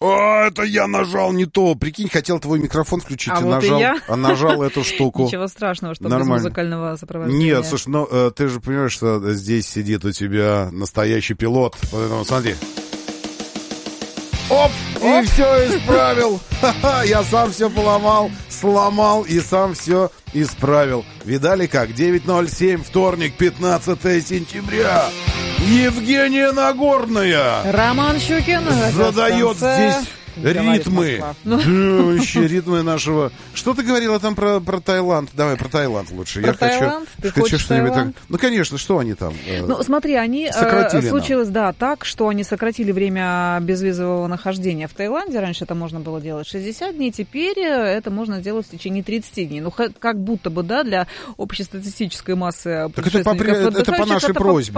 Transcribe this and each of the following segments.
О, это я нажал не то. Прикинь, хотел твой микрофон включить, нажал эту штуку. Ничего страшного, что без музыкального сопровождения. Нет, слушай, ты же понимаешь, что здесь сидит у тебя настоящий пилот. Поэтому смотри. Оп! И все исправил. Я сам все поломал, сломал и сам все исправил. Видали как? 9:07, вторник, 15 сентября. Евгения Нагорная. Роман Щукин. Задает здесь ритмы. Да, вообще ритмы нашего... Что ты говорила там про Таиланд? Давай про Таиланд лучше. Про Таиланд? Ты хочешь Таиланд? Ну, конечно, что они там? Ну, смотри, они... Случилось, да, так, что они сократили время безвизового нахождения в Таиланде. Раньше это можно было делать 60 дней, теперь это можно делать в течение 30 дней. Ну, как будто бы, да, для общестатистической массы путешественников. Это по нашей просьбе.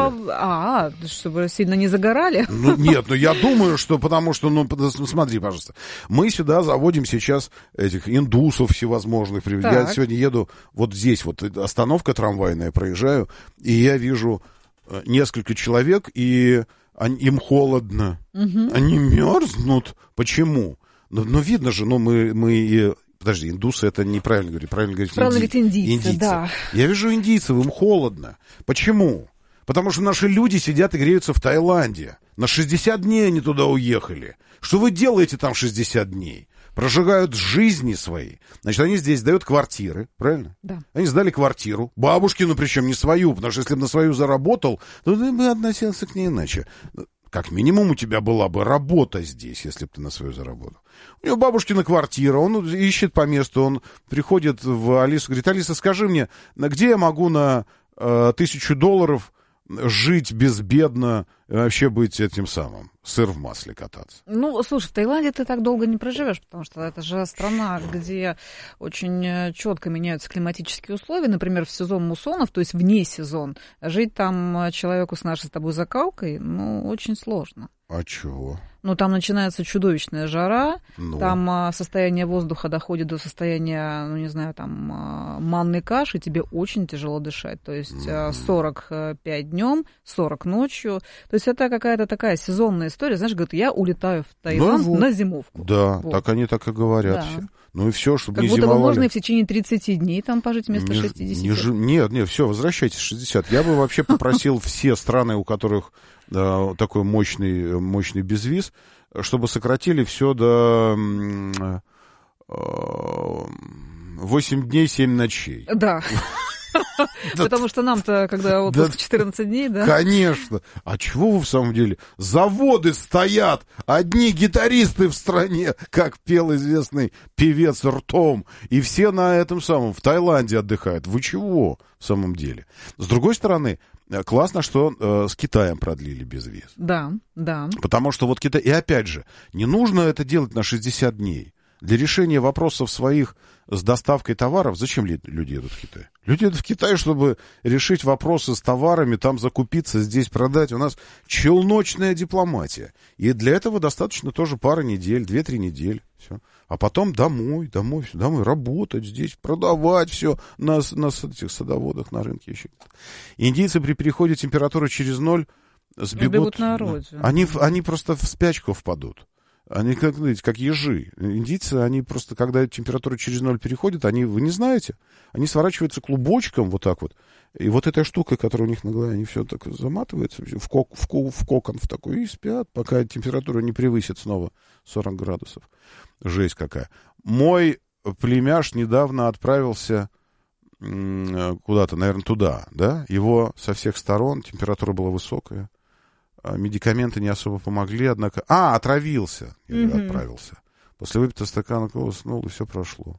Чтобы сильно не загорали? Ну, нет, ну я думаю, что потому что, смотри, пожалуйста, мы сюда заводим сейчас этих индусов всевозможных. Так. Я сегодня еду вот здесь, вот остановка трамвайная, проезжаю, и я вижу несколько человек, и им холодно. Угу. Они мерзнут. Почему? Ну видно же, мы подожди, индусы это неправильно говорить, правильно говорить индийцы. Да. Я вижу индийцев, им холодно. Почему? Потому что наши люди сидят и греются в Таиланде. На 60 дней они туда уехали. Что вы делаете там 60 дней? Прожигают жизни свои. Значит, они здесь дают квартиры, правильно? Да. Они сдали квартиру. Бабушкину, причем не свою, потому что если бы на свою заработал, то ты бы относился к ней иначе. Как минимум у тебя была бы работа здесь, если бы ты на свою заработал. У него бабушкина квартира, он ищет по месту, он приходит в Алису, говорит: Алиса, скажи мне, где я могу на $1000 жить безбедно, вообще быть этим самым, сыр в масле кататься? Ну, слушай, в Таиланде ты так долго не проживешь, потому что это же страна, где очень четко меняются климатические условия. Например, в сезон муссонов, то есть вне сезон, жить там человеку с нашей с тобой закалкой, очень сложно. А чего? Там начинается чудовищная жара, там состояние воздуха доходит до состояния, манной каши, тебе очень тяжело дышать. То есть 45 днем, 40 ночью. То есть это какая-то такая сезонная история. Знаешь, говорят, я улетаю в Таиланд на зимовку. Да, вот. Так они так и говорят все. Ну и все, чтобы не зимовали. Как будто бы можно и в течение 30 дней там пожить вместо 60. Нет, все, возвращайтесь 60. Я бы вообще попросил все страны, у которых такой мощный безвиз, чтобы сократили все до 8 дней, 7 ночей. Да. Потому что нам-то, когда отпуск 14 дней, да? Конечно. А чего вы в самом деле? Заводы стоят, одни гитаристы в стране, как пел известный певец ртом, и все на этом самом, в Таиланде отдыхают. Вы чего в самом деле? С другой стороны, классно, что с Китаем продлили безвиз. Да, да. Потому что вот Китай... И опять же, не нужно это делать на 60 дней. Для решения вопросов своих с доставкой товаров, зачем люди едут в Китай? Люди едут в Китай, чтобы решить вопросы с товарами, там закупиться, здесь продать. У нас челночная дипломатия. И для этого достаточно тоже пары недель, 2-3 недели. Все. А потом домой, работать здесь, продавать все на этих садоводах, на рынке еще. Индийцы при переходе температуры через 0 сбегут на родину. Они просто в спячку впадут. Они как ежи. Индийцы, они просто, когда температура через 0 переходит, вы не знаете, они сворачиваются клубочком вот так вот. И вот эта штука, которая у них на голове, они все так заматываются в кокон в такой и спят, пока температура не превысит снова 40 градусов. Жесть какая. Мой племяш недавно отправился куда-то, наверное, туда, да? Его со всех сторон, температура была высокая. Медикаменты не особо помогли, однако... отравился, отправился. После выпитого стакана кола уснул, и все прошло.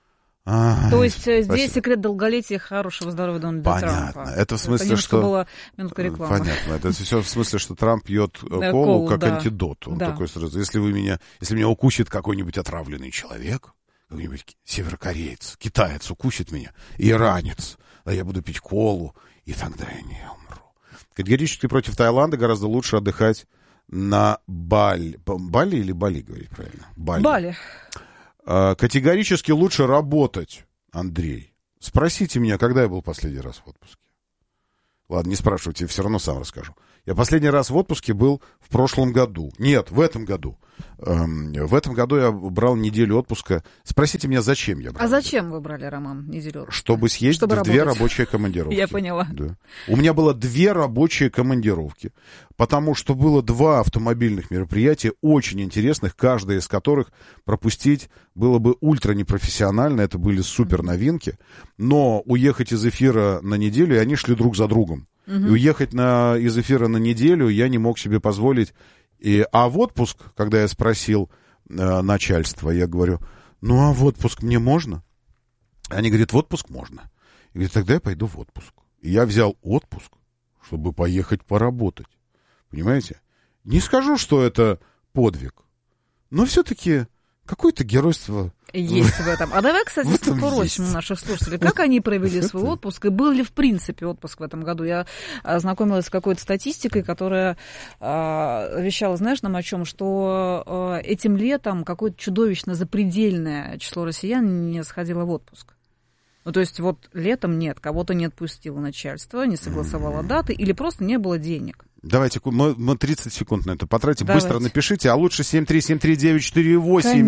То есть здесь секрет долголетия хорошего здоровья Дональда Трампа. Понятно. Это в смысле, что... была минутка рекламы. Понятно. Это все в смысле, что Трамп пьет колу как антидот. Он такой сразу... Если меня укусит какой-нибудь отравленный человек, какой-нибудь северокореец, китаец укусит меня, иранец, а я буду пить колу, и тогда я не умру. Категорически против Таиланда гораздо лучше отдыхать на Бали. Бали или Бали, говорить правильно? Бали. Категорически лучше работать, Андрей. Спросите меня, когда я был последний раз в отпуске. Ладно, не спрашивайте, я все равно сам расскажу. Я последний раз в отпуске был в прошлом году. Нет, в этом году. В этом году я брал неделю отпуска. Спросите меня, зачем я брал? А зачем вы брали, Роман, неделю отпуска? Чтобы съездить в 2 рабочие командировки. Я поняла. Да. У меня было 2 рабочие командировки, потому что было 2 автомобильных мероприятия, очень интересных, каждое из которых пропустить было бы ультра непрофессионально, это были супер новинки, но уехать из эфира на неделю, и они шли друг за другом. И уехать из эфира на неделю я не мог себе позволить. А в отпуск, когда я спросил начальство, я говорю, ну а в отпуск мне можно? Они говорят, в отпуск можно. Я говорю, тогда я пойду в отпуск. И я взял отпуск, чтобы поехать поработать. Понимаете? Не скажу, что это подвиг, но все-таки какое-то геройство есть в этом. А давай, кстати, спросим у наших слушателей, как они провели свой отпуск, и был ли в принципе отпуск в этом году. Я ознакомилась с какой-то статистикой, которая вещала, знаешь, нам о чем, что этим летом какое-то чудовищно запредельное число россиян не сходило в отпуск. Ну, то есть вот летом нет, кого-то не отпустило начальство, не согласовало даты, или просто не было денег. Давайте, мы 30 секунд на это потратим. Давайте. Быстро напишите, а лучше 7373948,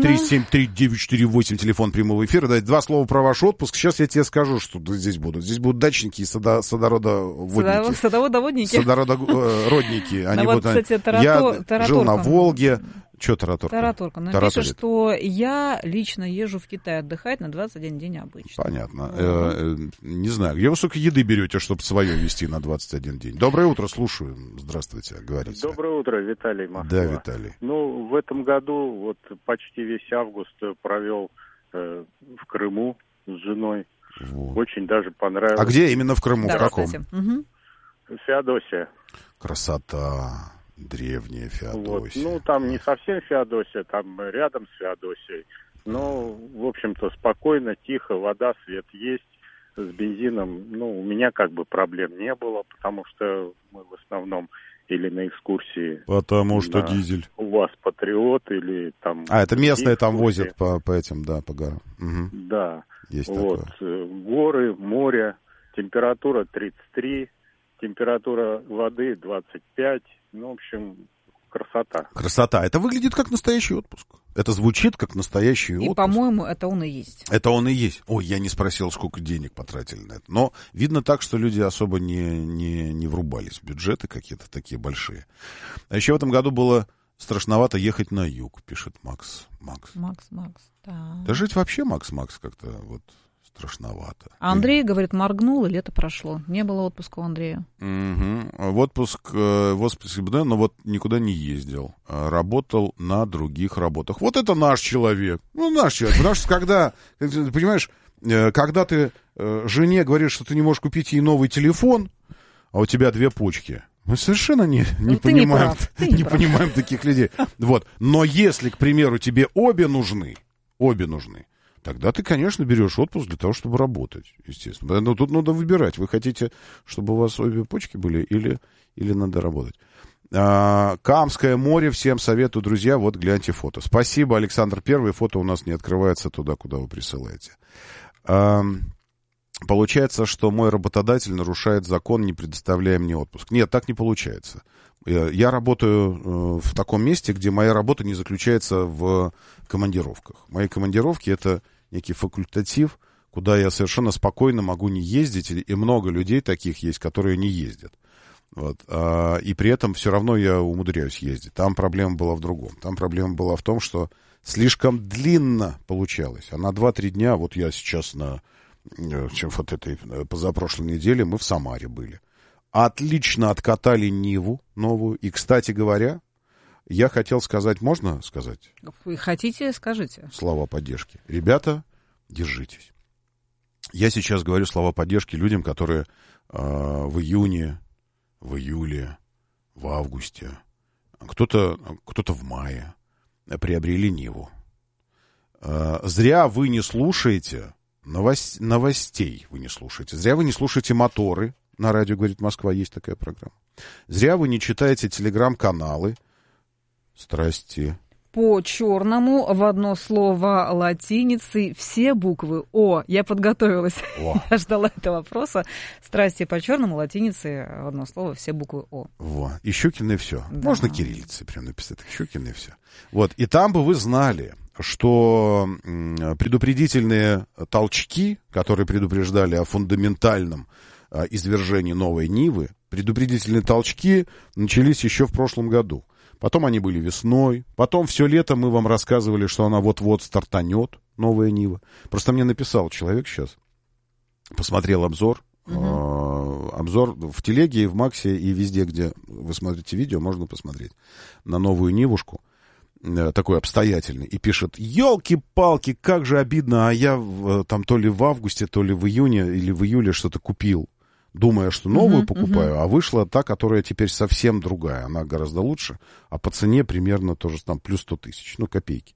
7373948, телефон прямого эфира. Дайте 2 слова про ваш отпуск. Сейчас я тебе скажу, что здесь будут. Здесь будут дачники и садоводоводники. Садоводоводники. Садоводородники. Они будут. Я жил на Волге. Что Тараторка? Тараторка. Она пишет, что я лично езжу в Китай отдыхать на 21 день обычно. Понятно. Не знаю, где вы, сука, еды берете, чтобы свое вести на 21 день? Доброе утро, слушаю. Здравствуйте, говорите. Доброе утро, Виталий, Москва. Да, Виталий. Ну, в этом году вот почти весь август провел в Крыму с женой. Вот. Очень даже понравилось. А где именно в Крыму? Да, в каком? Феодосия. Красота. Древняя Феодосия. Вот. Ну, там не совсем Феодосия, там рядом с Феодосией. Но, в общем-то, спокойно, тихо, вода, свет есть. С бензином, ну, у меня как бы проблем не было, потому что мы в основном или на экскурсии... Потому что дизель. У вас Патриот или там... А, это местные там возят по этим, да, по горам. Угу. Да. Есть вот. такое. Горы, море, температура 33, температура воды 25. Ну, в общем, красота. Красота. Это выглядит как настоящий отпуск. Это звучит как настоящий отпуск. И, по-моему, это он и есть. Это он и есть. Ой, я не спросил, сколько денег потратили на это. Но видно так, что люди особо не врубались в бюджеты какие-то такие большие. А еще в этом году было страшновато ехать на юг, пишет Макс, да. Да жить вообще, Макс, как-то вот... страшновато. А Андрей, говорит, моргнул, и лето прошло. Не было отпуска у Андрея. В отпуск, да, но вот никуда не ездил. Работал на других работах. Вот это наш человек. Ну, наш человек. Потому что когда, ты понимаешь, когда ты жене говоришь, что ты не можешь купить ей новый телефон, а у тебя 2 почки, мы совершенно не понимаем таких людей. Вот. Но если, к примеру, тебе обе нужны, тогда ты, конечно, берешь отпуск для того, чтобы работать, естественно. Но тут надо выбирать. Вы хотите, чтобы у вас обе почки были или надо работать? Камское море. Всем советую, друзья. Вот, гляньте фото. Спасибо, Александр Первый. Фото у нас не открывается туда, куда вы присылаете. Получается, что мой работодатель нарушает закон, не предоставляя мне отпуск. Нет, так не получается. Я работаю в таком месте, где моя работа не заключается в командировках. Мои командировки — это некий факультатив, куда я совершенно спокойно могу не ездить, и много людей таких есть, которые не ездят. Вот. И при этом все равно я умудряюсь ездить. Там проблема была в другом. Там проблема была в том, что слишком длинно получалось. А на 2-3 дня, вот я сейчас вот этой позапрошлой неделе мы в Самаре были. Отлично откатали Ниву новую. И, кстати говоря, я хотел сказать, можно сказать? Вы хотите, скажите. Слова поддержки. Ребята, держитесь. Я сейчас говорю слова поддержки людям, которые в июне, в июле, в августе, кто-то в мае приобрели Ниву. Зря вы не слушаете новостей. Вы не слушаете. Зря вы не слушаете моторы. На радио «Говорит Москва» есть такая программа. Зря вы не читаете телеграм-каналы. Страсти. по-черному в одно слово латиницей все буквы О. Я подготовилась. Я ждала этого вопроса. Страсти по-черному латиницей в одно слово все буквы О. И Щукин, и все. Да. Можно кириллицей прям написать. Щукин, и все. И там бы вы знали, что предупредительные толчки, которые предупреждали о фундаментальном извержении новой Нивы, предупредительные толчки начались еще в прошлом году. Потом они были весной. Потом все лето мы вам рассказывали, что она вот-вот стартанет, новая Нива. Просто мне написал человек сейчас, посмотрел обзор. Обзор в Телеге, и в Максе, и везде, где вы смотрите видео, можно посмотреть на новую Нивушку. Такой обстоятельный. И пишет: елки-палки, как же обидно, а я там то ли в августе, то ли в июне или в июле что-то купил, думая, что новую покупаю, а вышла та, которая теперь совсем другая. Она гораздо лучше, а по цене примерно тоже там плюс 100 тысяч, копейки.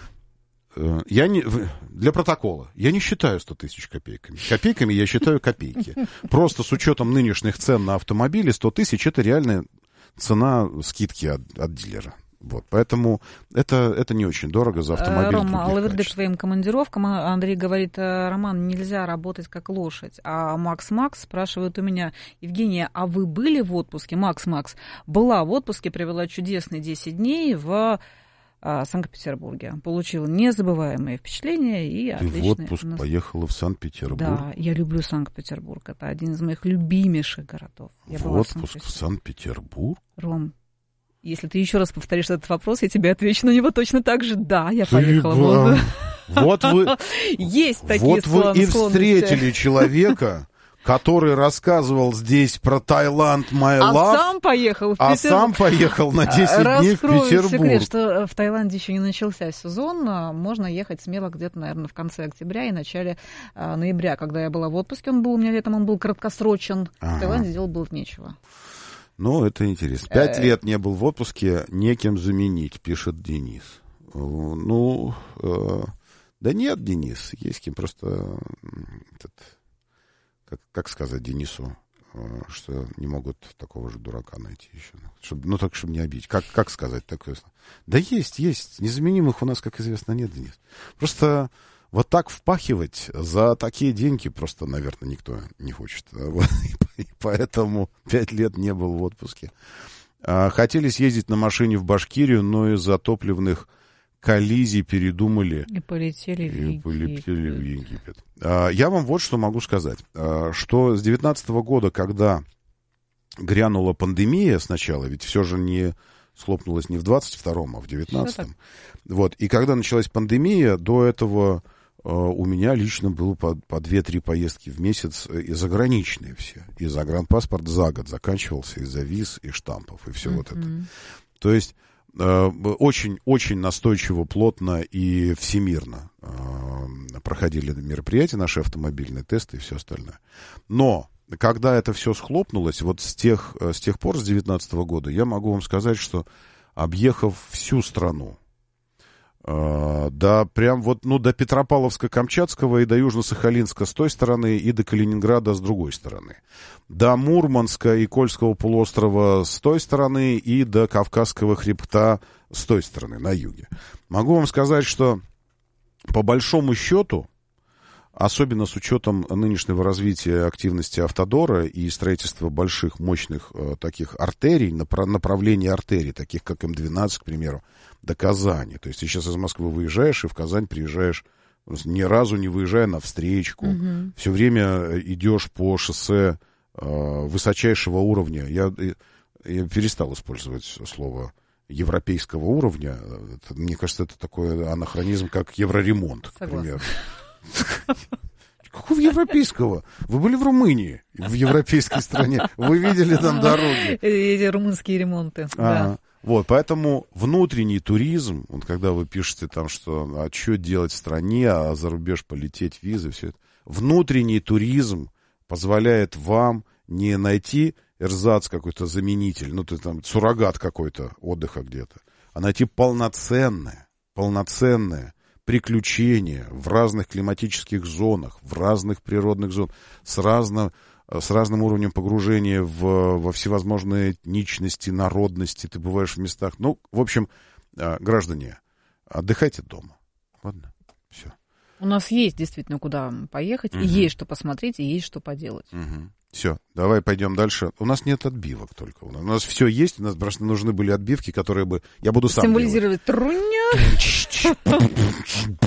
Для протокола, я не считаю 100 тысяч копейками. Копейками я считаю копейки. Просто с учетом нынешних цен на автомобили 100 тысяч это реальная цена скидки от дилера. Поэтому это не очень дорого за автомобиль. Рома, лаверды к твоим командировкам. Андрей говорит: Роман, нельзя работать как лошадь. А Макс спрашивает у меня: Евгения, а вы были в отпуске? Макс была в отпуске, провела чудесные 10 дней в Санкт-Петербурге. Получила незабываемые впечатления и отличные... Ты в отпуск поехала в Санкт-Петербург? Да, я люблю Санкт-Петербург. Это один из моих любимейших городов. В отпуск в Санкт-Петербург? Ром, если ты еще раз повторишь этот вопрос, я тебе отвечу на него точно так же. Да, я поехала в Лондон. Вот вы... Есть такие склонности. Вот вы и встретили человека, который рассказывал здесь про Таиланд, my love. А сам поехал в Петербург. А сам поехал на 10 дней в Петербург. Раскрою секрет, что в Таиланде еще не начался сезон. Можно ехать смело где-то, наверное, в конце октября и начале ноября. Когда я была в отпуске, он был у меня летом, он был краткосрочен. В Таиланде делать было нечего. Это интересно. 5 лет не был в отпуске, некем заменить, пишет Денис. Да нет, Денис, есть кем, просто... Как сказать Денису, что не могут такого же дурака найти еще? Чтобы не обидеть. Как сказать такое? Да есть. Незаменимых у нас, как известно, нет, Денис. Просто вот так впахивать за такие деньги просто, наверное, никто не хочет. И поэтому 5 лет не был в отпуске. Хотели съездить на машине в Башкирию, но из-за топливных коллизий передумали. И полетели в Египет. Я вам вот что могу сказать. Что с 2019 года, когда грянула пандемия сначала, ведь все же не схлопнулось не в 22-м, а в 19-м. И когда началась пандемия, до этого у меня лично было по 2-3 поездки в месяц, и заграничные все. И загранпаспорт за год заканчивался из-за виз и штампов, и все вот это. То есть очень настойчиво, плотно и всемирно проходили мероприятия, наши автомобильные тесты и все остальное. Но когда это все схлопнулось, вот с тех пор, с 2019 года, я могу вам сказать, что объехав всю страну, до Петропавловска-Камчатского и до Южно-Сахалинска с той стороны, и до Калининграда с другой стороны. До Мурманска и Кольского полуострова с той стороны и до Кавказского хребта с той стороны, на юге. Могу вам сказать, что по большому счету, особенно с учетом нынешнего развития активности автодора и строительства больших, мощных таких артерий, направлений артерий, таких как М12, к примеру, до Казани. То есть ты сейчас из Москвы выезжаешь и в Казань приезжаешь, ни разу не выезжая на встречку. Все время идешь по шоссе высочайшего уровня. Я перестал использовать слово европейского уровня. Мне кажется, это такой анахронизм, как евроремонт, к примеру. Какого европейского? Вы были в Румынии, в европейской стране. Вы видели там дороги. Эти румынские ремонты. Да. Поэтому внутренний туризм, когда вы пишете там, что что делать в стране, а за рубеж полететь, визы, все это. Внутренний туризм позволяет вам не найти эрзац какой-то заменитель, суррогат какой-то отдыха где-то, а найти полноценное приключения в разных климатических зонах, в разных природных зонах, с разным уровнем погружения во всевозможные этничности, народности. Ты бываешь в местах. В общем, граждане, отдыхайте дома. Ладно? Все. У нас есть действительно куда поехать, и есть что посмотреть, и есть что поделать. Все, давай пойдем дальше. У нас нет отбивок только. У нас все есть, у нас просто нужны были отбивки, которые бы... Я буду сам символизировать труню.